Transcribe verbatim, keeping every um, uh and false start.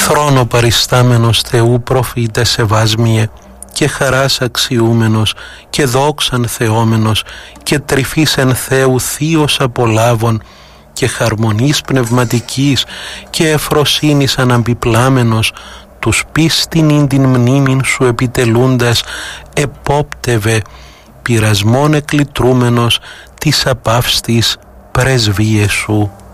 θρόνο παριστάμενος Θεού προφήτε σεβάσμιε, και χαράς αξιούμενος και δόξαν θεόμενος και τρυφής εν Θεού θείος απολάβων και χαρμονής πνευματικής και εφροσύνης αναμπιπλάμενος, τους πίστην ειν την μνήμην σου επιτελούντας, επόπτευε πειρασμόν εκλυτρούμενος της απαύστης πρεσβείες σου.